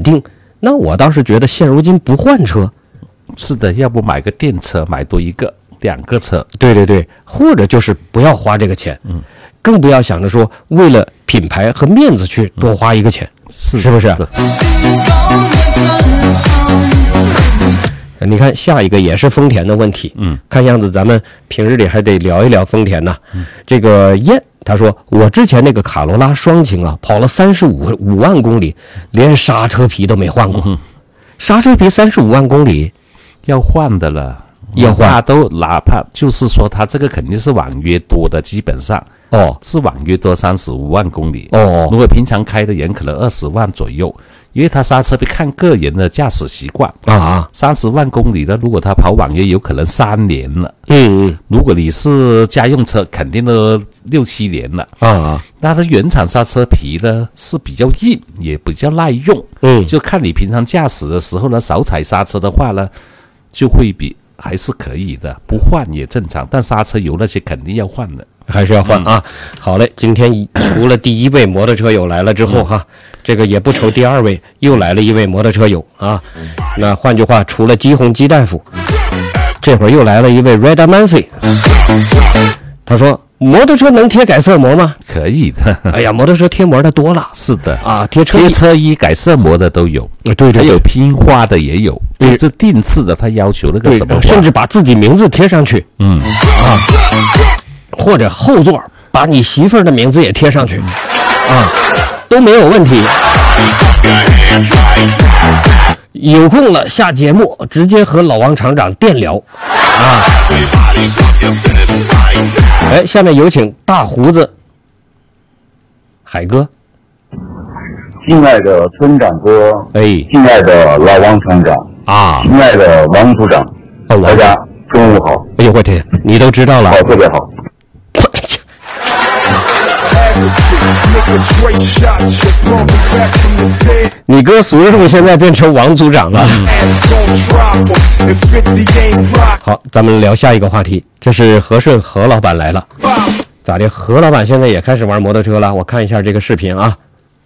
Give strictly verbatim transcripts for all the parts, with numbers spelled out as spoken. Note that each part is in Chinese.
定，那我倒是觉得现如今不换车， 是的，要不买个电车，买多一个两个车， 对对对，或者就是不要花这个钱， 嗯， 更不要想着说为了品牌和面子去多花一个钱， 嗯、是是不是？你看下一个也是丰田的问题， 嗯， 看样子咱们平日里还得聊一聊丰田呐。 嗯、 这个燕他说，我之前那个卡罗拉双擎啊，跑了三十五五万公里，连刹车皮都没换过， 嗯、 刹车皮三十五万公里要换的了， 要换， 他都哪怕就是说他这个肯定是网约多的，基本上哦是网约多三十五万公里哦， 如果平常开的人可能二十万左右。因为他刹车看个人的驾驶习惯啊， 三十万公里的，如果他跑网约，有可能三年了。 嗯嗯， 如果你是家用车，肯定都六七年了啊啊。 那它原厂刹车皮呢是比较硬，也比较耐用。 嗯， 就看你平常驾驶的时候呢，少踩刹车的话呢，就会比还是可以的，不换也正常。但刹车油那些肯定要换的。 还是要换啊！好嘞，今天除了第一位摩托车友来了之后哈，这个也不愁第二位又来了一位摩托车友啊。那换句话，除了基宏基大夫，这会儿又来了一位 Radamancy。他说：“摩托车能贴改色膜吗？” 可以的。 哎呀，摩托车贴膜的多了。 是的啊，贴车贴车衣改色膜的都有， 对对， 还有拼花的也有，就是定制的，他要求那个什么花， 甚至把自己名字贴上去。 嗯啊。或者后座把你媳妇儿的名字也贴上去，啊，都没有问题。有空了下节目直接和老王厂长电聊，啊。哎，下面有请大胡子海哥。 敬爱的村长哥， 哎， 敬爱的老王厂长啊， 亲爱的王组长， 哦、 大家中午好。 哎呦我天，你都知道了？ 好，特别好。 你哥叔叔现在变成王组长了。好，咱们聊下一个话题。这是和顺何老板来了，咋的？何老板现在也开始玩摩托车了？我看一下这个视频啊。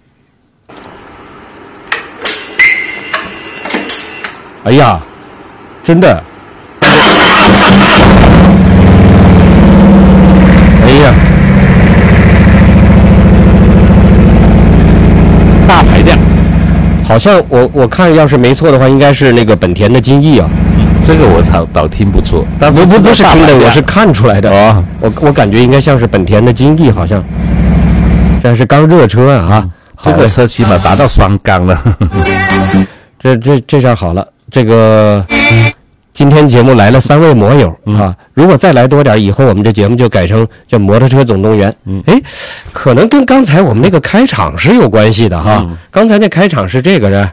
哎呀，真的！哎呀！大排量，好像我我看要是没错的话，应该是那个本田的金翼啊。 嗯，这个我倒倒听不出，但是不不不是听的，我是看出来的哦。 我我感觉应该像是本田的金翼，好像。这是刚热车啊，啊这个车起码达到双缸了。 这这这下好了，这个。今天节目来了三位摩友啊，如果再来多点，以后我们这节目就改成叫摩托车总动员。 嗯， 哎，可能跟刚才我们那个开场是有关系的哈。嗯、刚才那开场是这个人。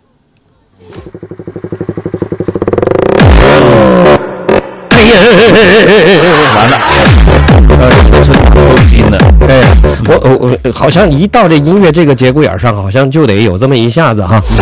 哎呀， 完了，呃，车抽筋了。 哎，我我我好像一到这音乐这个节骨眼上，好像就得有这么一下子哈。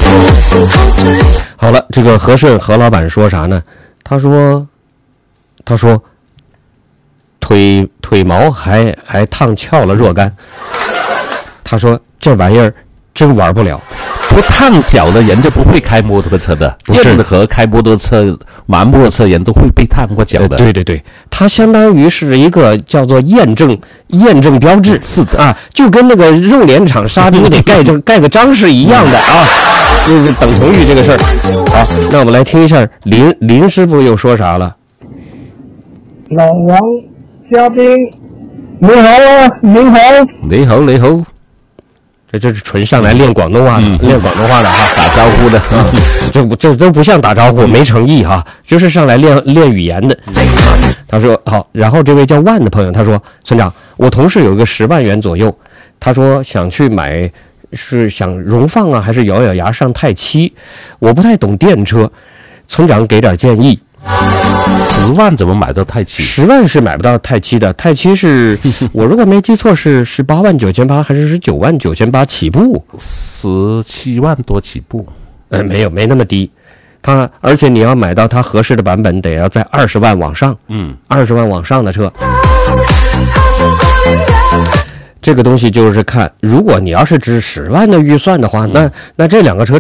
好了，这个和顺何老板说啥呢？他说，他说，腿腿毛还还烫翘了若干。他说这玩意儿真玩不了。 不烫脚的人就不会开摩托车的，任何开摩托车、玩摩托车人都会被烫过脚的。 对对对，它相当于是一个叫做验证验证标志。 是的啊，就跟那个肉联厂杀猪得盖证盖个章是一样的啊，是等同于这个事儿。好，那我们来听一下林林师傅又说啥了。 老王嘉宾，你好啊，你好， 你好，你好。 这这是纯上来练广东话的，嗯、练广东话的哈， 打招呼的， 啊、这不这都不像打招呼，没诚意哈，就是上来练练语言的。他说好，然后这位叫万的朋友他说，村长，我同事有个十万元左右，他说想去买，是想荣放啊，还是咬咬牙上泰七？我不太懂电车，村长给点建议。 十万怎么买到泰七？ 十万是买不到泰七的，泰七是我如果没记错是十八万九千八还是十九万九千八起步？ 十七万多起步？ 呃，没有，没那么低。它而且你要买到它合适的版本，得要在二十万往上。 嗯， 二十万往上的车。这个东西就是看，如果你要是值十万的预算的话，那那这两个车。